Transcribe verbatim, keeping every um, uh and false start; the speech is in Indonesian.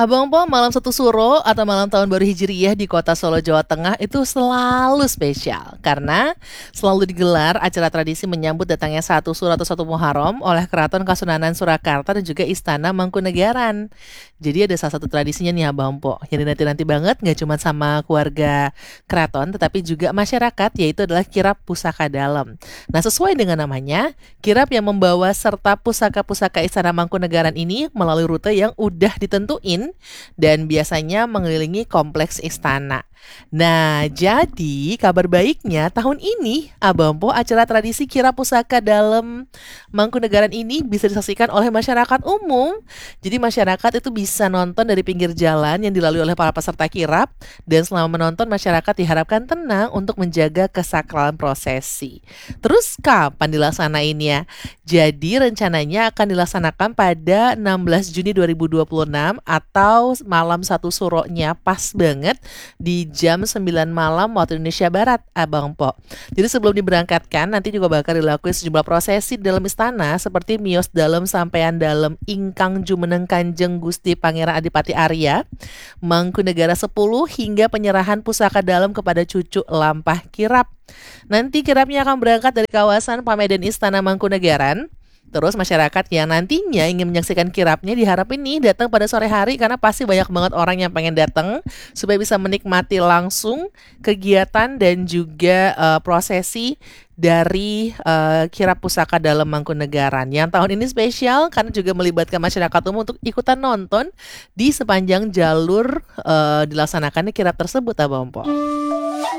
Abang Po, malam satu Suro atau malam tahun baru Hijriyah di kota Solo, Jawa Tengah itu selalu spesial karena selalu digelar acara tradisi menyambut datangnya satu Suro atau satu Muharram oleh Keraton Kasunanan Surakarta dan juga Istana Mangkunegaran. Jadi ada salah satu tradisinya nih Abang Po yang dinanti-nanti banget, nggak cuma sama keluarga keraton tetapi juga masyarakat, yaitu adalah kirap pusaka dalam. Nah, sesuai dengan namanya, kirap yang membawa serta pusaka-pusaka Istana Mangkunegaran ini melalui rute yang udah ditentuin dan biasanya mengelilingi kompleks istana. Nah, jadi kabar baiknya tahun ini Abang Po, acara tradisi kirap pusaka dalam Mangkunegaran ini bisa disaksikan oleh masyarakat umum. Jadi masyarakat itu bisa nonton dari pinggir jalan yang dilalui oleh para peserta kirap, dan selama menonton masyarakat diharapkan tenang untuk menjaga kesakralan prosesi. Terus kapan dilaksanainnya? Jadi rencananya akan dilaksanakan pada enam belas Juni dua ribu dua puluh enam atau malam satu Suronya pas banget di jam sembilan malam waktu Indonesia Barat, Abang Po. Jadi sebelum diberangkatkan nanti juga bakal dilakukan sejumlah prosesi di dalam istana seperti miyos dalam sampean dalam ingkang jumeneng Kanjeng Gusti Pangeran Adipati Arya, Mangkunegara sepuluh hingga penyerahan pusaka dalam kepada cucu lampah kirap. Nanti kirapnya akan berangkat dari kawasan Pamedan Istana Mangkunegaran. Terus masyarakat yang nantinya ingin menyaksikan kirapnya diharap ini datang pada sore hari karena pasti banyak banget orang yang pengen datang supaya bisa menikmati langsung kegiatan dan juga uh, prosesi dari uh, kirap pusaka dalam Mangkunegaran. Yang tahun ini spesial karena juga melibatkan masyarakat umum untuk ikutan nonton di sepanjang jalur uh, dilaksanakannya kirap tersebut, Abang Po.